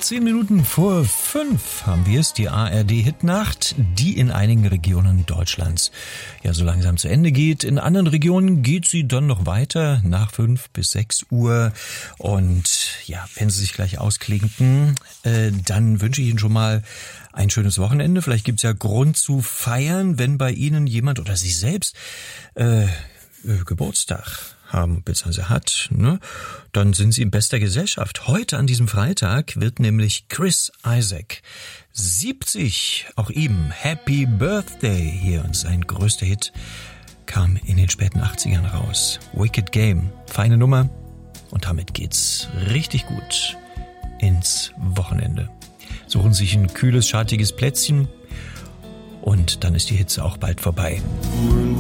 10 Minuten vor 5 haben wir es, die ARD-Hitnacht, die in einigen Regionen Deutschlands ja so langsam zu Ende geht. In anderen Regionen geht sie dann noch weiter nach 5 bis 6 Uhr. Und ja, wenn Sie sich gleich ausklinken, dann wünsche ich Ihnen schon mal ein schönes Wochenende. Vielleicht gibt es ja Grund zu feiern, wenn bei Ihnen jemand oder Sie selbst Geburtstag haben bzw. hat, ne? Dann sind Sie in bester Gesellschaft. Heute an diesem Freitag wird nämlich Chris Isaak 70. Auch ihm Happy Birthday hier, und sein größter Hit kam in den späten 80ern raus. Wicked Game, feine Nummer, und damit geht's richtig gut ins Wochenende. Suchen sich ein kühles, schattiges Plätzchen und dann ist die Hitze auch bald vorbei.